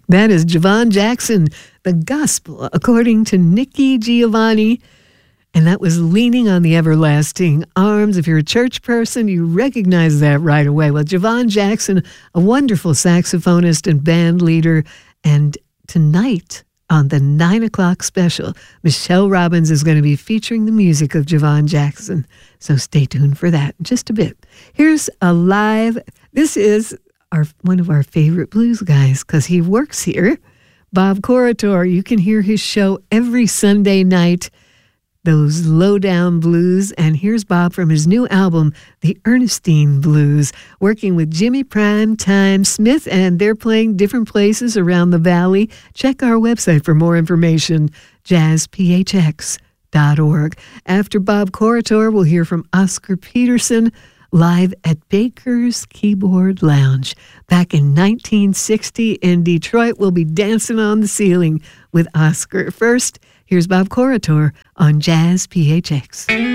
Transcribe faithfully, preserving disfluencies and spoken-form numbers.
That is Javon Jackson, The Gospel According to Nikki Giovanni. And that was Leaning on the Everlasting Arms. If you're a church person, you recognize that right away. Well, Javon Jackson, a wonderful saxophonist and band leader. And tonight on the nine o'clock special, Michelle Robbins is going to be featuring the music of Javon Jackson. So stay tuned for that in just a bit. Here's a live, this is our one of our favorite blues guys because he works here, Bob Corritore. You can hear his show every Sunday night, those Lowdown Blues. And here's Bob from his new album, The Ernestine Blues, working with Jimmy Prime Time Smith, and they're playing different places around the valley. Check our website for more information, jazz p h x dot org. After Bob Corritore, we'll hear from Oscar Peterson live at Baker's Keyboard Lounge. Back in nineteen sixty in Detroit, we'll be dancing on the ceiling with Oscar. First, here's Bob Corritore on Jazz P H X.